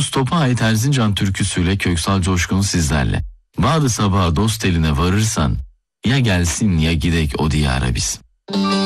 Topa ait Erzincan türküsüyle Köksal Coşkun sizlerle. Bağdı sabaha dost eline varırsan, ya gelsin ya gidek o diyara biz.